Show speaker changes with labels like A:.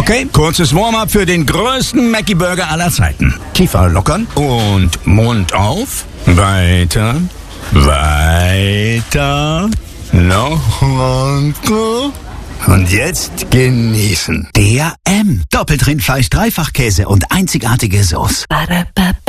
A: Okay, kurzes Warm-up für den größten Mackie-Burger aller Zeiten. Kiefer lockern und Mund auf. Weiter, weiter, noch weiter. Und jetzt genießen.
B: Der M. Doppelt Rindfleisch, Dreifachkäse und einzigartige Sauce.